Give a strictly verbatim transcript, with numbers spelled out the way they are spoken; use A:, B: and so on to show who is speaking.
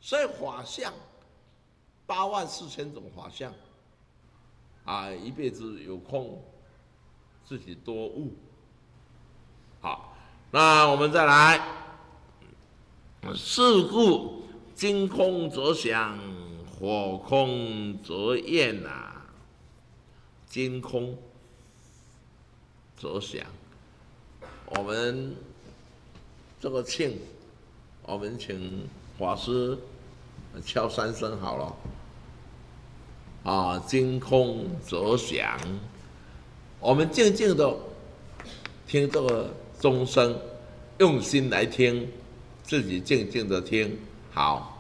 A: 所以法相八万四千种法相啊，一辈子有空自己多悟。好，那我们再来，是故金空则响，火空则焰呐、啊。金空则响，我们这个磬，我们请法师敲三声好了。啊，金空则响，我们静静的听这个钟声，用心来听，自己静静的听，好。